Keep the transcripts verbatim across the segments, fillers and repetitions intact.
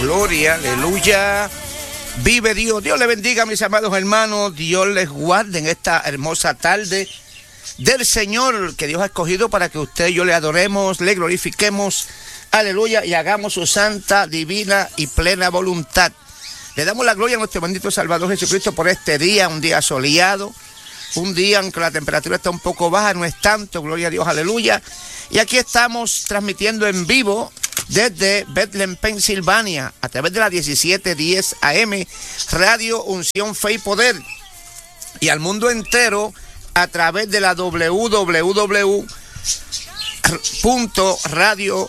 Gloria, aleluya. Vive Dios. Dios le bendiga, mis amados hermanos. Dios les guarde en esta hermosa tarde del Señor que Dios ha escogido para que usted y yo le adoremos, le glorifiquemos, aleluya, y hagamos su santa, divina y plena voluntad. Le damos la gloria a nuestro bendito Salvador Jesucristo por este día, un día soleado, un día aunque la temperatura está un poco baja, no es tanto, gloria a Dios, aleluya. Y aquí estamos transmitiendo en vivo desde Bethlehem, Pensilvania, a través de la diecisiete diez A M, Radio Unción, Fe y Poder, y al mundo entero a través de la doble u doble u doble u punto radio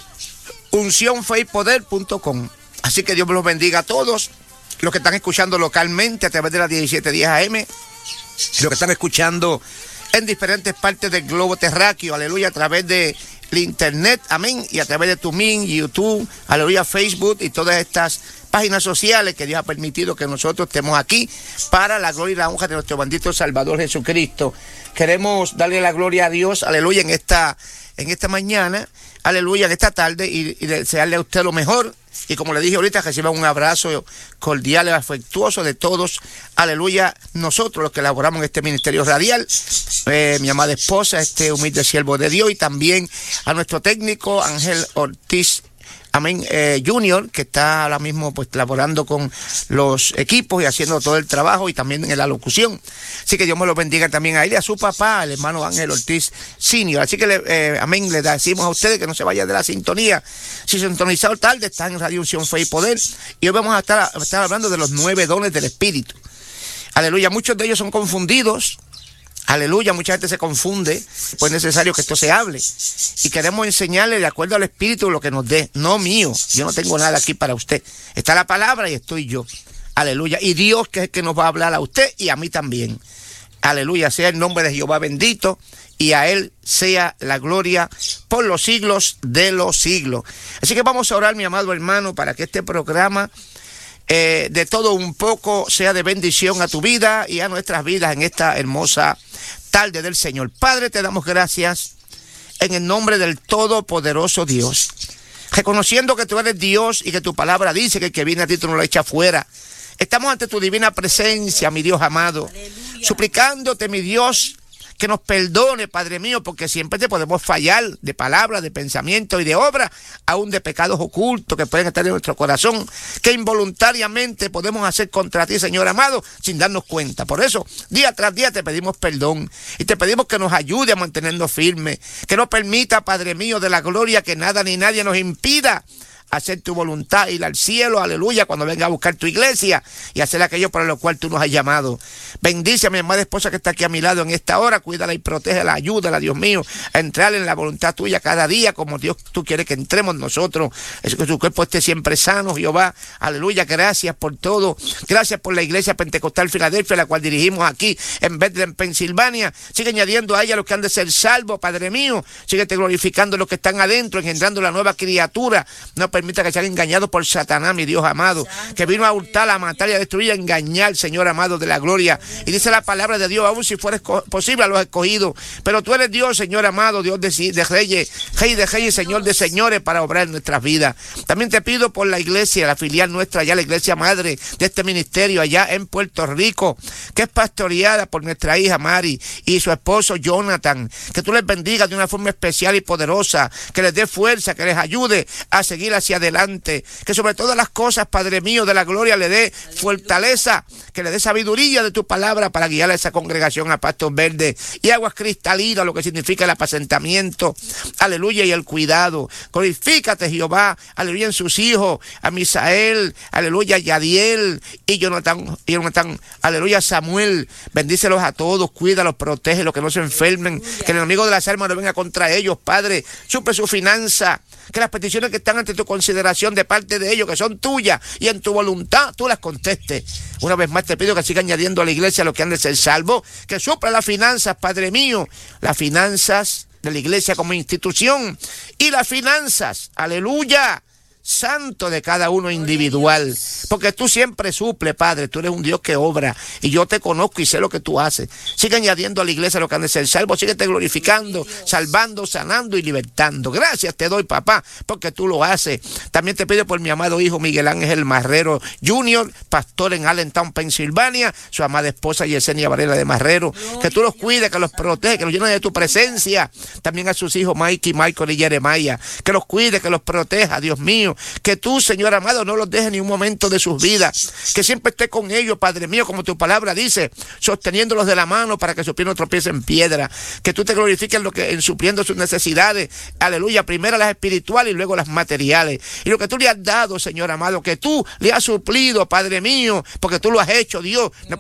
unción fe y poder punto com. Así que Dios los bendiga a todos los que están escuchando localmente a través de la diecisiete diez A M, los que están escuchando en diferentes partes del globo terráqueo, aleluya, a través de el internet, amén, y a través de TuneIn, YouTube, aleluya, Facebook y todas estas páginas sociales que Dios ha permitido que nosotros estemos aquí para la gloria y la honra de nuestro bendito Salvador Jesucristo. Queremos darle la gloria a Dios, aleluya, en esta, en esta mañana, aleluya, en esta tarde, y, y desearle a usted lo mejor. Y como le dije ahorita, reciba un abrazo cordial y afectuoso de todos, aleluya, nosotros los que elaboramos en este ministerio radial, eh, mi amada esposa, este humilde siervo de Dios, y también a nuestro técnico Ángel Ortiz, amén, eh, Junior, que está ahora mismo pues laborando con los equipos y haciendo todo el trabajo, y también en la locución. Así que Dios me lo bendiga también a él y a su papá, el hermano Ángel Ortiz Senior. Así que, le, eh, amén, le decimos a ustedes que no se vaya de la sintonía. Si sintonizado tarde, está en Radio Unción, Fe y Poder. Y hoy vamos a estar, a estar hablando de los nueve dones del Espíritu. Aleluya, muchos de ellos son confundidos. Aleluya, mucha gente se confunde, pues es necesario que esto se hable. Y queremos enseñarle de acuerdo al Espíritu lo que nos dé, no mío. Yo no tengo nada aquí para usted. Está la palabra y estoy yo. Aleluya. Y Dios que es el que nos va a hablar a usted y a mí también. Aleluya, sea el nombre de Jehová bendito y a Él sea la gloria por los siglos de los siglos. Así que vamos a orar, mi amado hermano, para que este programa Eh, de todo un poco sea de bendición a tu vida y a nuestras vidas en esta hermosa tarde del Señor. Padre, te damos gracias en el nombre del todopoderoso Dios, reconociendo que tú eres Dios y que tu palabra dice que el que viene a ti tú no lo echas fuera. Estamos ante tu divina presencia, mi Dios amado, aleluya, suplicándote, mi Dios, que nos perdone, Padre mío, porque siempre te podemos fallar de palabra, de pensamiento y de obra, aún de pecados ocultos que pueden estar en nuestro corazón, que involuntariamente podemos hacer contra ti, Señor amado, sin darnos cuenta. Por eso, día tras día te pedimos perdón y te pedimos que nos ayude a mantenernos firmes, que no permita, Padre mío, de la gloria, que nada ni nadie nos impida hacer tu voluntad, ir al cielo, aleluya, cuando venga a buscar tu iglesia y hacer aquello para lo cual tú nos has llamado. Bendice a mi amada esposa que está aquí a mi lado en esta hora, cuídala y protégela, ayúdala, Dios mío, a entrar en la voluntad tuya cada día, como Dios tú quieres que entremos nosotros, es que su cuerpo esté siempre sano, Jehová, aleluya, gracias por todo, gracias por la iglesia Pentecostal Filadelfia, la cual dirigimos aquí en Bethlehem, Pensilvania. Sigue añadiendo a ella los que han de ser salvos, Padre mío, síguete glorificando los que están adentro, engendrando la nueva criatura. No permita que sean engañados por Satanás, mi Dios amado, que vino a hurtar, a matar y a destruir, a engañar, Señor amado de la gloria. Y dice la palabra de Dios, aún si fuera posible a los escogidos, pero tú eres Dios, Señor amado, Dios de, de reyes, Rey de reyes, Señor de señores, para obrar en nuestras vidas. También te pido por la iglesia, la filial nuestra, allá la iglesia madre de este ministerio, allá en Puerto Rico, que es pastoreada por nuestra hija Mari y su esposo Jonathan, que tú les bendigas de una forma especial y poderosa, que les dé fuerza, que les ayude a seguir hacia adelante, que sobre todas las cosas, Padre mío de la gloria, le dé fortaleza, que le dé sabiduría de tu palabra para guiar a esa congregación a pastos verdes y aguas cristalinas, lo que significa el apacentamiento, aleluya, y el cuidado. Glorifícate, Jehová, aleluya, en sus hijos, a Misael, aleluya, Yadiel y Jonathan, y Jonathan, aleluya, Samuel, bendícelos a todos, cuídalos, protégelos, que no se enfermen, que el enemigo de las almas no venga contra ellos, Padre, suple su finanza, que las peticiones que están ante tu consideración de parte de ellos, que son tuyas y en tu voluntad, tú las contestes. Una vez más te pido que siga añadiendo a la iglesia los que han de ser salvos, que supla las finanzas, Padre mío, las finanzas de la iglesia como institución y las finanzas, aleluya, santo de cada uno individual, porque tú siempre suples, Padre. Tú eres un Dios que obra y yo te conozco y sé lo que tú haces. Sigue añadiendo a la iglesia lo que han de ser salvos, sigue te glorificando, salvando, sanando y libertando. Gracias te doy, papá, porque tú lo haces. También te pido por mi amado hijo Miguel Ángel Marrero junior, pastor en Allentown, Pensilvania, su amada esposa Yesenia Varela de Marrero, que tú los cuides, que los proteges, que los llenes de tu presencia. También a sus hijos Mikey, Michael y Jeremiah, que los cuide, que los proteja, Dios mío. Que tú, Señor amado, no los dejes ni un momento de sus vidas, que siempre esté con ellos, Padre mío, como tu palabra dice, sosteniéndolos de la mano para que su pie no tropiece en piedra. Que tú te glorifiques en, lo que, en supliendo sus necesidades, aleluya, primero las espirituales y luego las materiales. Y lo que tú le has dado, Señor amado, que tú le has suplido, Padre mío, porque tú lo has hecho, Dios. No